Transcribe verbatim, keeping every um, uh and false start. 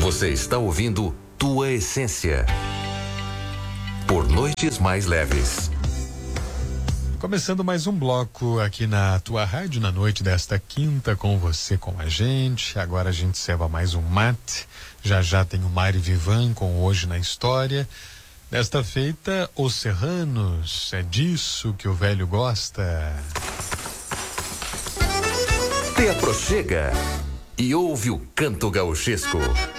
Você está ouvindo Tua Essência. Por noites mais leves. Começando mais um bloco aqui na tua rádio na noite desta quinta, com você, com a gente. Agora a gente serva mais um mate. Já já tem o Mari Vivan com Hoje na História. Desta feita, Os Serranos, é disso que o velho gosta. Te aproxega e ouve o canto gauchesco.